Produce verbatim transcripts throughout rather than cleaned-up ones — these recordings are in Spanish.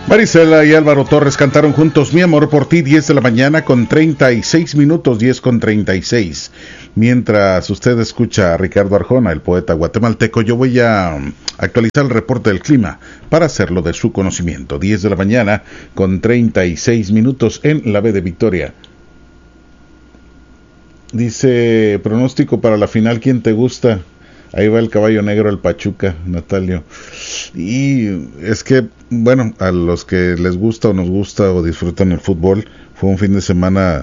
Marisela y Álvaro Torres cantaron juntos Mi amor por ti, diez de la mañana con treinta y seis minutos, diez con treinta y seis. Mientras usted escucha a Ricardo Arjona, el poeta guatemalteco, yo voy a actualizar el reporte del clima para hacerlo de su conocimiento. diez de la mañana con treinta y seis minutos en la B de Victoria. Dice, pronóstico para la final, ¿quién te gusta? Ahí va el caballo negro, el Pachuca, Natalio. Y es que, bueno, a los que les gusta o nos gusta o disfrutan el fútbol, fue un fin de semana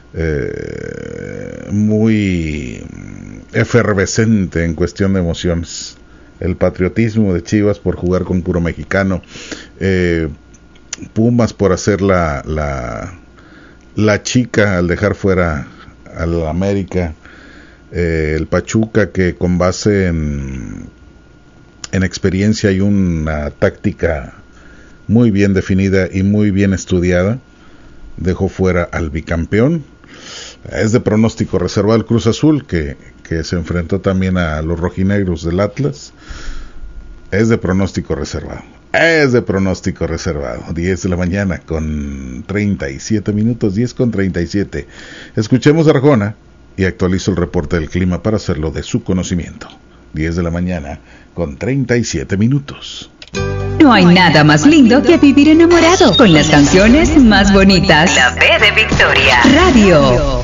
eh, muy efervescente en cuestión de emociones. El patriotismo de Chivas por jugar con puro mexicano, eh, Pumas por hacer la, la, la chica al dejar fuera al América, eh, el Pachuca que con base en, en experiencia y una táctica muy bien definida y muy bien estudiada, dejó fuera al bicampeón. Es de pronóstico reservado el Cruz Azul, que, que se enfrentó también a los rojinegros del Atlas. Es de pronóstico reservado. Es de pronóstico reservado. diez de la mañana con treinta y siete minutos, diez con treinta y siete. Escuchemos a Arjona y actualizo el reporte del clima para hacerlo de su conocimiento. diez de la mañana con treinta y siete minutos. No hay nada más lindo que vivir enamorado con las canciones más bonitas. La B de Victoria Radio.